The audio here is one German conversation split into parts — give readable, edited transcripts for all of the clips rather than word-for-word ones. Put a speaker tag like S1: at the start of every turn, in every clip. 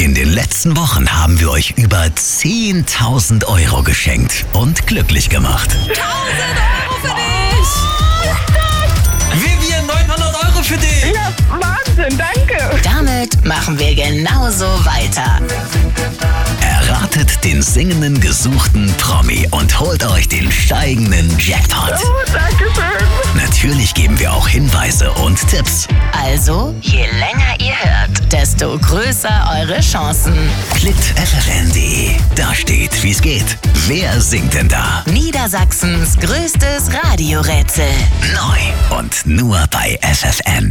S1: In den letzten Wochen haben wir euch über 10.000 € geschenkt und glücklich gemacht.
S2: 1.000 € für dich!
S3: Vivian, 900 € für dich!
S4: Ja, Wahnsinn, danke!
S2: Damit machen wir genauso weiter.
S1: Erratet den singenden, gesuchten Promi und holt euch den steigenden Jackpot.
S4: Oh, danke schön!
S1: Natürlich geben wir auch Hinweise und Tipps.
S2: Also, je länger ihr hört, desto größer eure Chancen.
S1: Klickt ffn.de. Da steht, wie's geht. Wer singt denn da?
S2: Niedersachsens größtes Radiorätsel.
S1: Neu und nur bei FFN.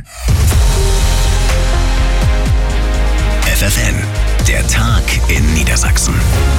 S1: FFN, der Tag in Niedersachsen.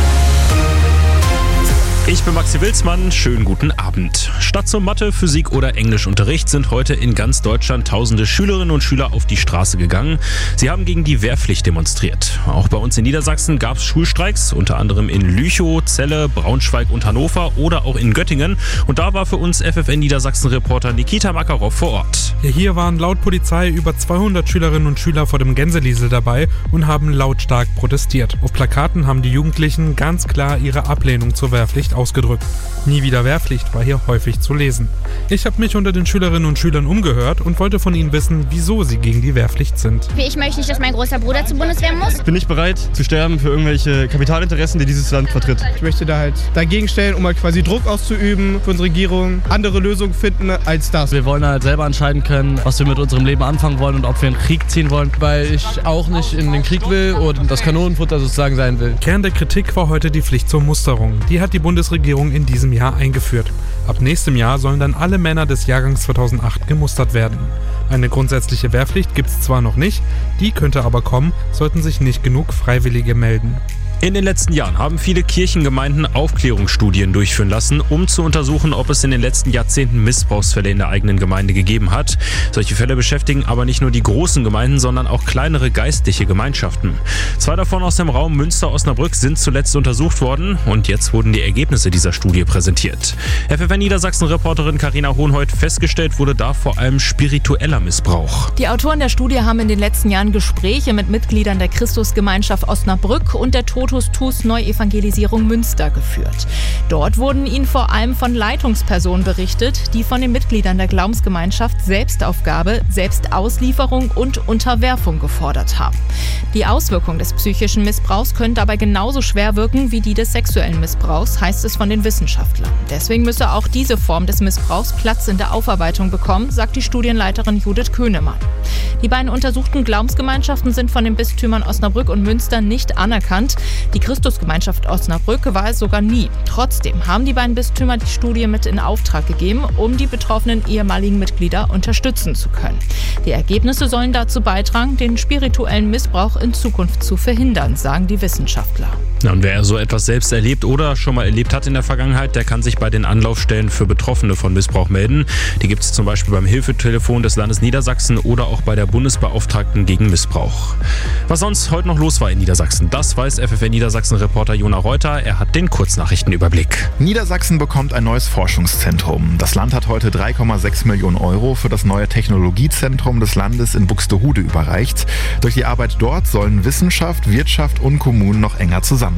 S5: Ich bin Maxi Wilsmann, schönen guten Abend. Statt zum Mathe-, Physik- oder Englischunterricht sind heute in ganz Deutschland tausende Schülerinnen und Schüler auf die Straße gegangen. Sie haben gegen die Wehrpflicht demonstriert. Auch bei uns in Niedersachsen gab es Schulstreiks, unter anderem in Lüchow, Celle, Braunschweig und Hannover oder auch in Göttingen. Und da war für uns FFN Niedersachsen-Reporter Nikita Makarov vor Ort.
S6: Ja, hier waren laut Polizei über 200 Schülerinnen und Schüler vor dem Gänseliesel dabei und haben lautstark protestiert. Auf Plakaten haben die Jugendlichen ganz klar ihre Ablehnung zur Wehrpflicht ausgedrückt. Nie wieder Wehrpflicht war hier häufig zu lesen. Ich habe mich unter den Schülerinnen und Schülern umgehört und wollte von ihnen wissen, wieso sie gegen die Wehrpflicht sind.
S7: Ich möchte nicht, dass mein großer Bruder zur Bundeswehr muss.
S8: Ich bin nicht bereit zu sterben für irgendwelche Kapitalinteressen, die dieses Land vertritt.
S9: Ich möchte da halt dagegen stellen, um halt quasi Druck auszuüben für unsere Regierung, andere Lösungen finden als das.
S10: Wir wollen halt selber entscheiden können, was wir mit unserem Leben anfangen wollen und ob wir in den Krieg ziehen wollen.
S11: Weil ich auch nicht in den Krieg will und das Kanonenfutter sozusagen sein will.
S6: Kern der Kritik war heute die Pflicht zur Musterung. Die hat die Bundesregierung in diesem Jahr eingeführt. Ab nächstem Jahr sollen dann alle Männer des Jahrgangs 2008 gemustert werden. Eine grundsätzliche Wehrpflicht gibt es zwar noch nicht, die könnte aber kommen, sollten sich nicht genug Freiwillige melden.
S5: In den letzten Jahren haben viele Kirchengemeinden Aufklärungsstudien durchführen lassen, um zu untersuchen, ob es in den letzten Jahrzehnten Missbrauchsfälle in der eigenen Gemeinde gegeben hat. Solche Fälle beschäftigen aber nicht nur die großen Gemeinden, sondern auch kleinere geistliche Gemeinschaften. 2 davon aus dem Raum Münster-Osnabrück sind zuletzt untersucht worden und jetzt wurden die Ergebnisse dieser Studie präsentiert. FFN Niedersachsen-Reporterin Carina Hohnholt, festgestellt wurde da vor allem spiritueller Missbrauch.
S12: Die Autoren der Studie haben in den letzten Jahren Gespräche mit Mitgliedern der Christusgemeinschaft Osnabrück und der Totus Tuus Neuevangelisierung Münster geführt. Dort wurden ihnen vor allem von Leitungspersonen berichtet, die von den Mitgliedern der Glaubensgemeinschaft Selbstaufgabe, Selbstauslieferung und Unterwerfung gefordert haben. Die Auswirkungen des psychischen Missbrauchs können dabei genauso schwer wirken wie die des sexuellen Missbrauchs, heißt es von den Wissenschaftlern. Deswegen müsse auch diese Form des Missbrauchs Platz in der Aufarbeitung bekommen, sagt die Studienleiterin Judith Köhnemann. Die beiden untersuchten Glaubensgemeinschaften sind von den Bistümern Osnabrück und Münster nicht anerkannt. Die Christusgemeinschaft Osnabrück war es sogar nie. Trotzdem haben die beiden Bistümer die Studie mit in Auftrag gegeben, um die betroffenen ehemaligen Mitglieder unterstützen zu können. Die Ergebnisse sollen dazu beitragen, den spirituellen Missbrauch in Zukunft zu verhindern, sagen die Wissenschaftler.
S5: Und wer so etwas selbst erlebt oder schon mal erlebt hat in der Vergangenheit, der kann sich bei den Anlaufstellen für Betroffene von Missbrauch melden. Die gibt es zum Beispiel beim Hilfetelefon des Landes Niedersachsen oder auch bei der Bundesbeauftragten gegen Missbrauch. Was sonst heute noch los war in Niedersachsen, das weiß FFN Niedersachsen-Reporter Jona Reuter. Er hat den Kurznachrichtenüberblick.
S13: Niedersachsen bekommt ein neues Forschungszentrum. Das Land hat heute 3,6 Millionen € für das neue Technologiezentrum des Landes in Buxtehude überreicht. Durch die Arbeit dort sollen Wissenschaft, Wirtschaft und Kommunen noch enger zusammenarbeiten.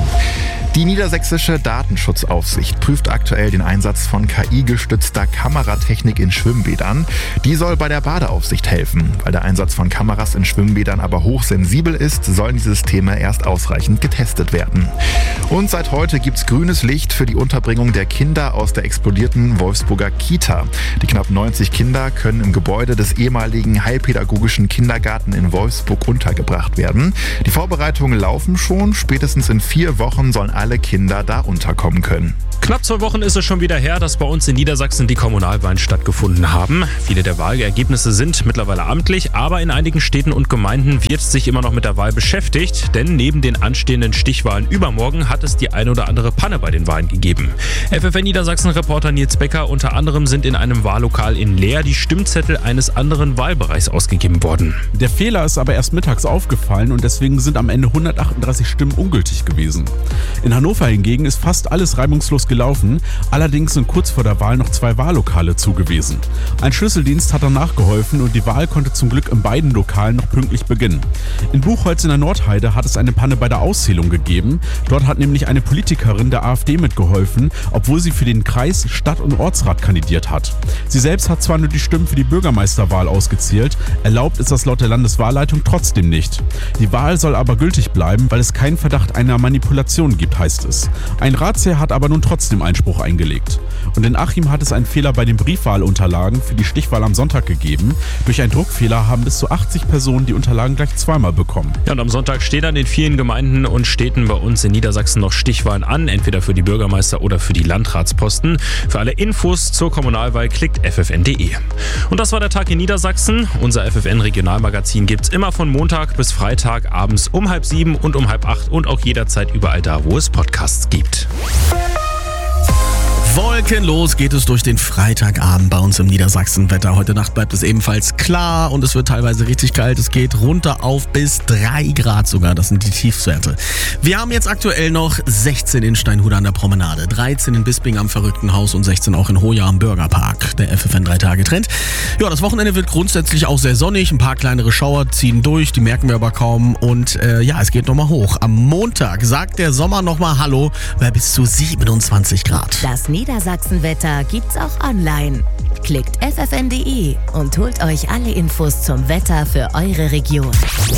S13: Die niedersächsische Datenschutzaufsicht prüft aktuell den Einsatz von KI-gestützter Kameratechnik in Schwimmbädern. Die soll bei der Badeaufsicht helfen. Weil der Einsatz von Kameras in Schwimmbädern aber hochsensibel ist, sollen die Systeme erst ausreichend getestet werden. Und seit heute gibt's grünes Licht für die Unterbringung der Kinder aus der explodierten Wolfsburger Kita. Die knapp 90 Kinder können im Gebäude des ehemaligen heilpädagogischen Kindergarten in Wolfsburg untergebracht werden. Die Vorbereitungen laufen schon. Spätestens in 4 Wochen sollen alle Kinder da unterkommen können.
S5: Knapp 2 Wochen ist es schon wieder her, dass bei uns in Niedersachsen die Kommunalwahlen stattgefunden haben. Viele der Wahlergebnisse sind mittlerweile amtlich, aber in einigen Städten und Gemeinden wird sich immer noch mit der Wahl beschäftigt, denn neben den anstehenden Stichwahlen übermorgen hat es die eine oder andere Panne bei den Wahlen gegeben. FFN Niedersachsen-Reporter Nils Becker, unter anderem sind in einem Wahllokal in Leer die Stimmzettel eines anderen Wahlbereichs ausgegeben worden.
S14: Der Fehler ist aber erst mittags aufgefallen und deswegen sind am Ende 138 Stimmen ungültig gewesen. In Hannover hingegen ist fast alles reibungslos gelaufen. Allerdings sind kurz vor der Wahl noch 2 Wahllokale zugewiesen. Ein Schlüsseldienst hat danach geholfen und die Wahl konnte zum Glück in beiden Lokalen noch pünktlich beginnen. In Buchholz in der Nordheide hat es eine Panne bei der Auszählung gegeben. Dort hat nämlich eine Politikerin der AfD mitgeholfen, obwohl sie für den Kreis, Stadt- und Ortsrat kandidiert hat. Sie selbst hat zwar nur die Stimmen für die Bürgermeisterwahl ausgezählt, erlaubt ist das laut der Landeswahlleitung trotzdem nicht. Die Wahl soll aber gültig bleiben, weil es keinen Verdacht einer Manipulation gibt, heißt es. Ein Ratsherr hat aber nun trotzdem Einspruch eingelegt. Und in Achim hat es einen Fehler bei den Briefwahlunterlagen für die Stichwahl am Sonntag gegeben. Durch einen Druckfehler haben bis zu 80 Personen die Unterlagen gleich zweimal bekommen.
S5: Ja, und am Sonntag stehen an den vielen Gemeinden und Städten bei uns in Niedersachsen noch Stichwahlen an, entweder für die Bürgermeister- oder für die Landratsposten. Für alle Infos zur Kommunalwahl klickt ffn.de. Und das war der Tag in Niedersachsen. Unser FFN-Regionalmagazin gibt's immer von Montag bis Freitag abends um 6:30 und um 7:30 und auch jederzeit überall da, wo es Podcasts gibt.
S3: Wolkenlos geht es durch den Freitagabend bei uns im Niedersachsen-Wetter. Heute Nacht bleibt es ebenfalls klar und es wird teilweise richtig kalt. Es geht runter auf bis 3 Grad sogar. Das sind die Tiefstwerte. Wir haben jetzt aktuell noch 16 in Steinhude an der Promenade, 13 in Bisping am Verrückten Haus und 16 auch in Hoya am Bürgerpark. Der FFN 3-Tage-Trend. Ja, das Wochenende wird grundsätzlich auch sehr sonnig. Ein paar kleinere Schauer ziehen durch, die merken wir aber kaum. Und es geht nochmal hoch. Am Montag sagt der Sommer nochmal Hallo bei bis zu 27 Grad.
S2: Das Niedersachsen-Wetter gibt's auch online. Klickt ffn.de und holt euch alle Infos zum Wetter für eure Region.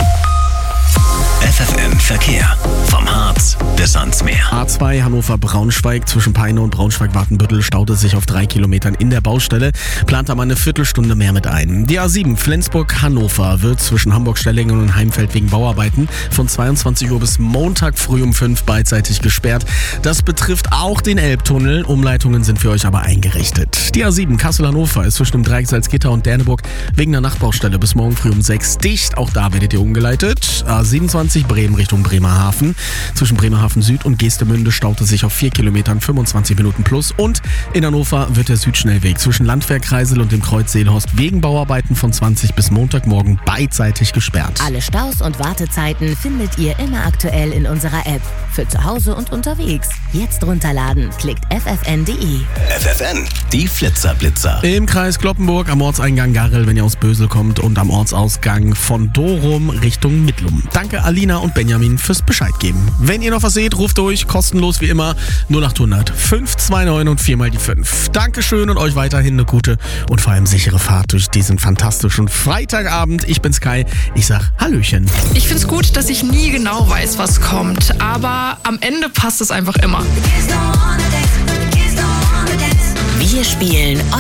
S1: FFN Verkehr. Vom Harz bis ans Meer.
S3: A2 Hannover-Braunschweig zwischen Peine und Braunschweig-Wartenbüttel staut es sich auf 3 Kilometern in der Baustelle. Plant da mal eine Viertelstunde mehr mit ein. Die A7 Flensburg-Hannover wird zwischen Hamburg-Stellingen und Heimfeld wegen Bauarbeiten von 22 Uhr bis Montag früh um 5 beidseitig gesperrt. Das betrifft auch den Elbtunnel. Umleitungen sind für euch aber eingerichtet. Die A7 Kassel-Hannover ist zwischen dem Dreieck Salzgitter und Derneburg wegen der Nachtbaustelle bis morgen früh um 6 dicht. Auch da werdet ihr umgeleitet. A27 Bremen Richtung Bremerhaven. Zwischen Bremerhaven Süd und Geestemünde staut es sich auf 4 Kilometern 25 Minuten plus. Und in Hannover wird der Südschnellweg zwischen Landwehr-Kreisel und dem Kreuz Seelhorst wegen Bauarbeiten von 20 bis Montagmorgen beidseitig gesperrt.
S2: Alle Staus und Wartezeiten findet ihr immer aktuell in unserer App. Für zu Hause und unterwegs. Jetzt runterladen. Klickt ffn.de.
S1: FFN, die Flitzerblitzer.
S3: Im Kreis Cloppenburg am Ortseingang Garrel, wenn ihr aus Bösel kommt, und am Ortsausgang von Dorum Richtung Mittlum. Danke Alina und Benjamin fürs Bescheid geben. Wenn ihr noch was seht, ruft durch, kostenlos wie immer, 0800 529 und 4 mal die 5. Dankeschön und euch weiterhin eine gute und vor allem sichere Fahrt durch diesen fantastischen Freitagabend. Ich bin Sky, ich sag Hallöchen.
S15: Ich find's gut, dass ich nie genau weiß, was kommt, aber am Ende passt es einfach immer.
S2: Wir spielen